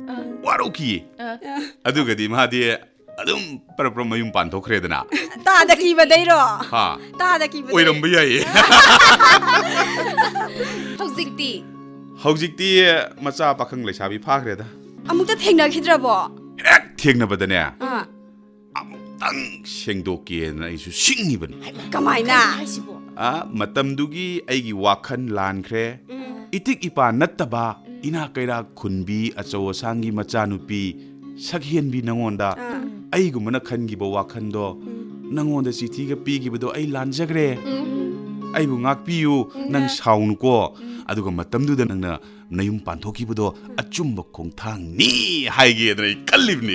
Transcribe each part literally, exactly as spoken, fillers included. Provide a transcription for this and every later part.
ꯋꯥꯔꯧꯈꯤꯌꯦ ꯑꯗꯨꯒꯗꯤ ꯃꯥꯗꯤ ꯑꯗꯨꯝ ꯄꯔ ꯄꯔ ꯃꯌꯨꯝ ꯄꯥꯟꯊꯣꯛꯈ꯭ꯔꯦꯗꯅ ꯇꯥꯗ ꯀꯤꯕꯗꯩꯔꯣ ꯍꯥ ꯇꯥꯗ ꯀꯤꯕꯗꯩ ꯑꯣꯏꯔꯝꯕ ꯌꯥꯏꯌꯦ ꯍꯧꯖꯤꯛꯇꯤ ꯍꯧꯖꯤꯛꯇꯤ ꯃꯆꯥ ꯄꯥꯈꯪ ꯂꯩꯁꯥꯕꯤ ꯐꯥꯈ꯭ꯔꯦꯗ ꯑꯃꯨꯛꯇ ꯊꯦꯡꯅꯈꯤꯗ꯭ꯔꯕꯣ ꯍꯦꯛ ꯊꯦꯡꯅꯕꯗꯅꯦ ꯑꯃꯨꯛꯇꯪ ꯁꯦꯡꯗꯣꯛꯀꯦꯅ ꯑꯩꯁꯨ ꯁꯤꯡꯉꯤꯕꯅꯤ ꯀꯃꯥꯏꯅ ꯃꯇꯝꯗꯨꯒꯤ ꯑꯩꯒꯤ ꯋꯥꯈꯜ ꯂꯥꯟꯈ꯭ꯔꯦ ꯏꯇꯤꯛ ꯏꯄꯥ ꯅꯠꯇꯕ ꯏꯅꯥ ꯀꯩꯔꯥꯛ ꯈꯨꯟꯕꯤ ꯑꯆꯧ ꯑꯁꯥꯡꯒꯤ ꯃꯆꯥꯅꯨꯄꯤ ꯁꯛꯍꯦꯟꯕꯤ ꯅꯪꯉꯣꯟꯗ ꯑꯩꯒꯨꯝꯕꯅ ꯈꯟꯈꯤꯕ ꯋꯥꯈꯜꯗꯣ ꯅꯪꯉꯣꯟꯗ ꯆꯤꯊꯤꯒ ꯄꯤꯈꯤꯕꯗꯣ ꯑꯩ ꯂꯥꯟꯖꯈ꯭ꯔꯦ ꯑꯩꯕꯨ ꯉꯥꯛꯄꯤꯌꯨ ꯅꯪ ꯁꯥꯎꯅꯨꯀꯣ ꯑꯗꯨꯒ ꯃꯇꯝꯗꯨꯗ ꯅꯪꯅ ꯅꯌꯨꯝ ꯄꯥꯟꯊꯣꯛꯈꯤꯕꯗꯣ ꯑꯆꯨꯝꯕ ꯈꯣꯡꯊꯥꯡꯅꯤ ꯍꯥꯏꯒꯦꯗꯅ ꯑꯩ ꯈꯜꯂꯤꯕꯅꯤ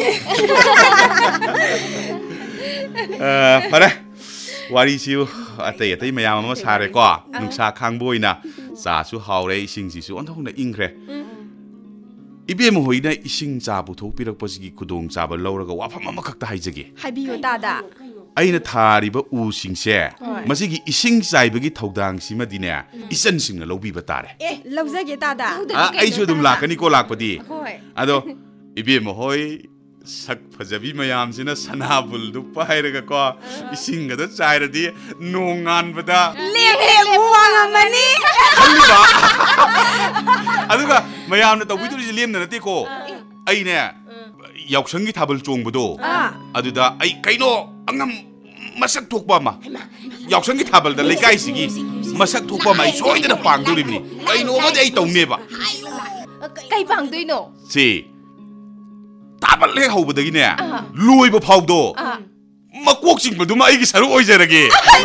ꯐꯔꯦ ꯋꯥꯔꯤꯁꯤꯌꯨ ꯑꯇꯩ ꯑꯇꯩ ꯃꯌꯥꯝ ꯑꯃ ꯁꯥꯔꯦꯀꯣ ꯅꯨꯡꯁꯥ ꯈꯥꯡꯕ ꯑꯣꯏꯅ ꯆꯥꯁꯨ ꯍꯥꯎꯔꯦ ꯏꯁꯤꯡꯁꯤꯁꯨ ꯑꯣꯟꯊꯣꯛꯅ ꯏꯪꯈ꯭ꯔꯦ ꯏꯕꯦꯝꯃ ꯍꯣꯏꯅ ꯏꯁꯤꯡ ꯆꯥ ꯄꯨꯊꯣꯛꯄꯤꯔꯛꯄꯁꯤꯒꯤ ꯈꯨꯗꯣꯡꯆꯥꯕ ꯂꯧꯔꯒ ꯋꯥꯐꯝ ꯑꯃꯈꯛꯇ ꯍꯥꯏꯖꯒꯦ ꯍꯥꯏꯕꯤꯌꯨ ꯇꯥꯗ ꯑꯩꯅ ꯊꯥꯔꯤꯕ ꯎꯁꯤꯡꯁꯦ ꯃꯁꯤꯒꯤ ꯏꯁꯤꯡ ꯆꯥꯏꯕꯒꯤ ꯊꯧꯗꯥꯡꯁꯤꯃꯗꯤꯅꯦ ꯏꯆꯟꯁꯤꯡꯅ ꯂꯧꯕꯤꯕ ꯇꯥꯔꯦ ꯑꯦ ꯂꯧꯖꯒꯦ ꯇꯥꯗ ꯑꯩꯁꯨ ꯑꯗꯨꯝ ꯂꯥꯛꯀꯅꯤꯀꯣ ꯂꯥꯛꯄꯗꯤ ꯑꯗꯣ ꯏꯕꯦꯝꯃ ꯍꯣꯏ ꯁꯛ ꯐꯖꯕꯤ ꯃꯌꯥꯝꯁꯤꯅ ꯁꯅꯥꯕꯨꯜꯗꯨ ꯄꯥꯏꯔꯒꯀꯣ ꯏꯁꯤꯡꯒꯗ ꯆꯥꯏꯔꯗꯤ ꯅꯣꯡ ꯉꯥꯟꯕꯗ ꯂꯦꯝ ꯋꯥꯡꯉꯝꯃꯅꯤ ꯈꯜꯂꯤꯕ ꯑꯗꯨꯒ ꯃꯌꯥꯝꯅ ꯇꯧꯕꯤꯗꯣꯔꯤꯁꯦ ꯂꯦꯝꯅ ꯅꯠꯇꯦꯀꯣ ꯑꯩꯅꯦ ꯌꯥꯎꯁꯪꯒꯤ ꯊꯥꯕꯜ ꯆꯣꯡꯕꯗꯣ ꯑꯗꯨꯗ ꯑꯩ ꯀꯩꯅꯣ ꯑꯉꯝ ꯃꯁꯛ ꯊꯣꯛꯄ ꯑꯃ ꯌꯥꯎꯁꯪꯒꯤ ꯊꯥꯕꯜꯗ ꯂꯩꯀꯥꯏꯁꯤꯒꯤ ꯃꯁꯛ ꯊꯣꯛꯄ ꯑꯃ ꯑꯩ ꯁꯣꯏꯗꯅ ꯄꯥꯡꯗꯣꯔꯤꯕꯅꯤ ꯀꯩꯅꯣꯃꯗꯤ ꯑꯩ ꯇꯧꯅꯦꯕ ꯀꯩ ꯄꯥꯡꯗꯣꯏꯅꯣ ꯁꯤ ꯊꯥꯕꯜ ꯍꯦꯛ ꯍꯧꯕꯗꯒꯤꯅꯦ ꯂꯣꯏꯕ ꯐꯥꯎꯗꯣ ꯃꯀꯣꯛ ꯆꯤꯡꯕꯗꯨꯃ ꯑꯩꯒꯤ ꯁꯔꯨꯛ ꯑꯣꯏꯖꯔꯒꯦ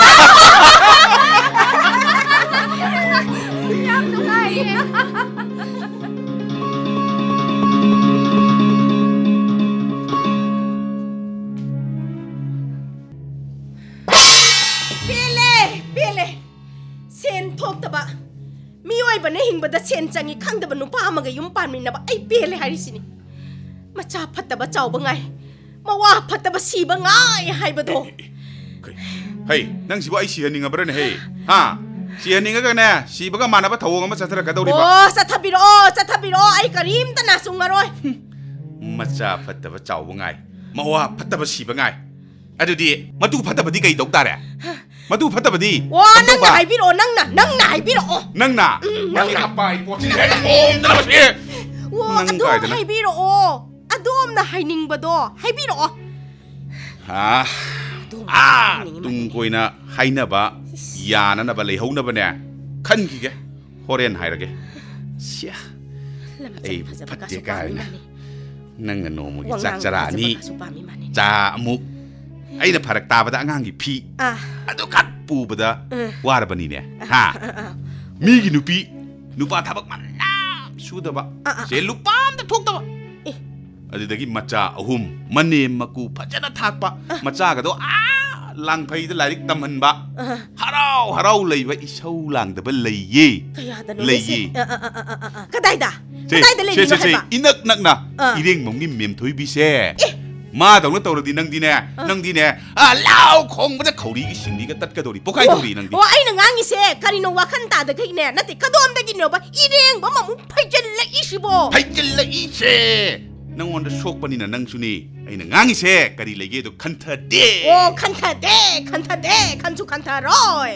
ꯌꯥꯝ ꯅꯨꯡꯉꯥꯏꯌꯦ ꯊꯣꯛꯇꯕ ꯃꯤꯑꯣꯏꯕꯅ ꯍꯤꯡꯕꯗ ꯁꯦꯟ ꯆꯪꯉꯤ ꯈꯪꯗꯕ ꯅꯨꯄꯥ ꯑꯃꯒ ꯌꯨꯝ ꯄꯥꯟꯃꯤꯟꯅꯕ ꯑꯩ ꯄꯦꯜꯂꯦ ꯍꯥꯏꯔꯤꯁꯤꯅꯤ ꯃꯆꯥ ꯐꯠꯇꯕ ꯆꯥꯎꯕ ꯉꯥꯏ ꯃꯋꯥ ꯐꯠꯇꯕ ꯁꯤꯕ ꯉꯥꯏ ꯍꯥꯏꯕꯗꯣ ꯍꯩ ꯅꯪ ꯁꯤꯕꯨ ꯑꯩ ꯁꯤꯍꯟꯅꯤꯡꯉꯕ꯭ꯔꯅꯦ ꯍꯦ ꯍꯥ ꯁꯤꯍꯟꯅꯤꯡꯉꯒꯅꯦ ꯁꯤꯕꯒ ꯃꯥꯟꯅꯕ ꯊꯧꯑꯣꯡ ꯑꯃ ꯆꯠꯊꯔꯛꯀꯗꯧꯔꯤꯕ ꯑꯣ ꯆꯠꯊꯕꯤꯔꯛꯑꯣ ꯆꯠꯊꯕꯤꯔꯛꯑꯣ ꯑꯩ ꯀꯔꯤꯝꯇ ꯅꯥꯁꯨꯡꯉꯔꯣꯏ ꯃꯆꯥ ꯐꯠꯇꯕ ꯆꯥꯎꯕ ꯉꯥꯏ ꯃꯋꯥꯐꯠꯇꯕ ꯁꯤꯕ ꯉꯥꯏ ꯑꯗꯨꯗꯤ ꯃꯇꯨ ꯐꯠꯇꯕꯗꯤ ꯀꯩ ꯇꯧ ꯇꯥꯔꯦ ꯃꯇꯨ ꯐꯠꯇꯕꯗꯤ ꯋꯥ ꯅꯪꯅ ꯍꯥꯏꯕꯤꯔꯛꯑꯣ ꯅꯪꯅ ꯅꯪꯅ ꯍꯥꯏꯕꯤꯔꯛꯑꯣ ꯅꯪꯅ ꯅꯪꯒꯤ ꯑꯄꯥꯏ ꯄꯣꯠꯁꯤ ꯍꯦꯛ ꯊꯣꯝꯗꯅ ꯃꯁꯤ ꯋꯥ ꯑꯗꯣꯝ ꯍꯥꯏꯕꯤꯔꯛꯑꯣ ꯑꯗꯣꯝꯅ ꯍꯥꯏꯅꯤꯡꯕꯗꯣ ꯍꯥꯏꯕꯤꯔꯛꯑꯣ ꯍꯥ ꯑꯥ ꯇꯨꯡ ꯀꯣꯏꯅ ꯍꯥꯏꯅꯕ ꯌꯥꯅꯅꯕ ꯂꯩꯍꯧꯅꯕꯅꯦ ꯈꯟꯈꯤꯒꯦ ꯍꯣꯔꯦꯟ ꯍꯥꯏꯔꯒꯦ ꯁꯤꯌꯥ ꯑꯩ ꯐꯠꯇꯦ ꯀꯥꯏꯅ ꯅꯪꯅ ꯅꯣꯡꯃꯒꯤ ꯆꯥꯛ ꯆꯔꯥ ꯑꯅꯤ ꯆꯥ ꯑꯃꯨꯛ ꯑꯩꯅ ꯐꯔꯛ ꯇꯥꯕꯗ ꯑꯉꯥꯡꯒꯤ ꯐꯤ ꯑꯗꯨ ꯈꯛ ꯄꯨꯕꯗ ꯋꯥꯔꯕꯅꯤꯅꯦ ꯍꯥ ꯃꯤꯒꯤ ꯅꯨꯄꯤ ꯅꯨꯄꯥ ꯊꯕꯛ ꯃꯌꯥꯝ ꯁꯨꯗꯕ ꯁꯦ ꯂꯨꯄꯥ ꯑꯝꯇ ꯊꯣꯛꯇꯕ ꯑꯗꯨꯗꯒꯤ ꯃꯆꯥ ꯑꯍꯨꯝ ꯃꯅꯦꯝ ꯃꯀꯨ ꯐꯖꯅ ꯊꯥꯛꯄ ꯃꯆꯥꯒꯗꯣ ꯑꯥ ꯂꯥꯡꯐꯩꯗ ꯂꯥꯏꯔꯤꯛ ꯇꯝꯍꯟꯕ ꯍꯔꯥꯎ ꯍꯔꯥꯎ ꯂꯩꯕ ꯏꯁꯧ ꯂꯥꯡꯗꯕ ꯂꯩꯌꯦ ꯂꯩꯌꯦ ꯀꯗꯥꯏꯗ ꯀꯗꯥꯏꯗ ꯂꯩꯔꯤꯅꯣ ꯍꯥꯏꯕ 이낙 낙나 이랭몽님 맴토이비세 마다우나 떨어디 낭디네 낭디네 아 라우 콩보다 거리기 심리가 땄가도리 뽀카이도리 낭디 와 아이는 앙이세 가리노 와칸다다 그이네 나티 가도암다기노바 이랭 뭐마 파이젤레 이시보 파이젤레 이세 낭원다 속바니나 낭수니 아이는 앙이세 가리 레게도 칸타데 오 칸타데 칸타데 칸수 칸타로이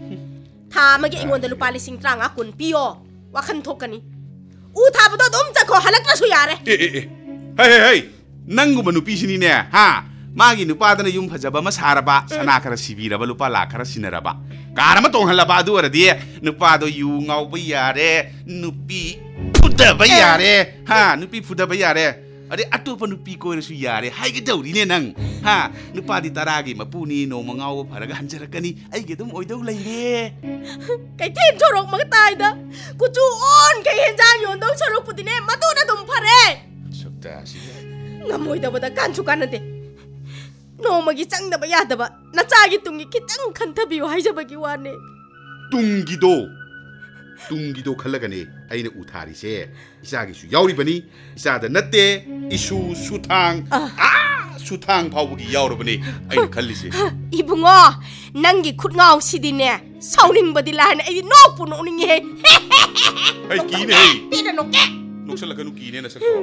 다마게 잉원다 루파리싱 트랑아 군 피오 와칸 톡가니 우타부터 넘자고 하락나서 야래 에에에 헤이 헤이 낭구마 누피시니네 하 마기 누파다나 윰 파자바 마 사라바 사나 카라 시비라바 루파 라 카라 시나라바 가라마 똥할라바 두어라디 누파도 유 ngauba yare nupi 푸다바 yare 하 nupi 푸다바 yare अरे अटोपा नुपी कोइरसु यारे हाइगदौरिने नंग हा नुपादि तरागी मपुनी नोम ngau फरगा हंजरकनी आइगे दुम ओइदौ लैरे कैथेन छोरोक मग ताइदा कुचु ओन कै हेंजांग योंदौ छोरोक पुदिने मतुना दुम फरे सकता सि ngमोइदबदा कानसु कानदे नोमगी चंगदबा यादबा नचागी तुंगी खितंग खंथबियो हाइजबगी वाने तुंगीदो तुंगीदो खलगने आइने उथारिसे इसागिसु याउरिबनी इसादा नत्ते इशु सुथांग आ सुथांग फाउबगी याउरबनी आइने खल्लिसे इबुंगो नंगी खुदगाव सिदिने साउनिंगबदी लाने आइ नोकपु नोनिंगे हे कीने हे पिदा नोके नोक्सलकनु कीने नसको